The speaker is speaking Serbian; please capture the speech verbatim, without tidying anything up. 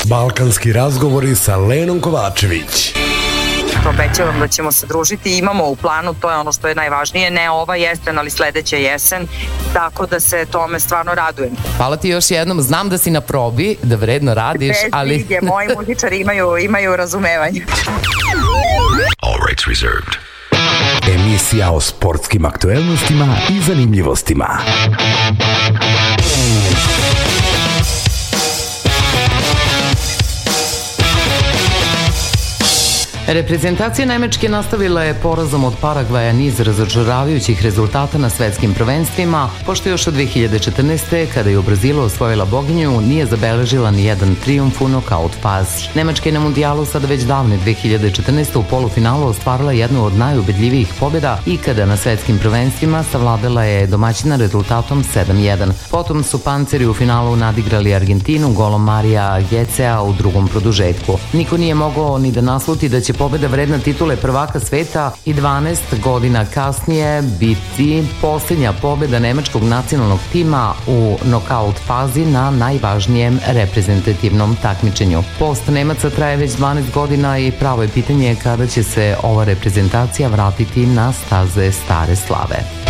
Balkanski razgovori sa Lenom Kovačević. Obećavam da ćemo se družiti, imamo u planu, to je ono što je najvažnije, ne ova jesen, ali sledeća jesen, tako da se tome stvarno radujem. Hvala ti još jednom, znam da si na probi, da vredno radiš, bez ali... brige, moji muzičari imaju, imaju razumevanje. All rights reserved. Emisija o sportskim aktuelnostima i zanimljivostima. Reprezentacija Nemačke nastavila je porazom od Paragvaja niz razočaravajućih rezultata na svetskim prvenstvima, pošto još od dve hiljade četrnaeste. kada je u Brazilu osvojila boginju, nije zabeležila ni jedan trijumf u nokaut fazi. Nemačka je na mundijalu sada već davne dve hiljade četrnaeste. u polufinalu ostvarila jednu od najubedljivijih pobjeda ikada na svetskim prvenstvima, savladala je domaćina rezultatom sedam jedan. Potom su panceri u finalu nadigrali Argentinu golom Marija Gecea u drugom produžetku. Niko nije mogao ni da nasluti da će pobjeda vredna titule prvaka sveta i dvanaest godina kasnije biti posljednja pobjeda nemačkog nacionalnog tima u nokaut fazi na najvažnijem reprezentativnom takmičenju. Post Nemaca traje već dvanaest godina i pravo je pitanje kada će se ova reprezentacija vratiti na staze stare slave.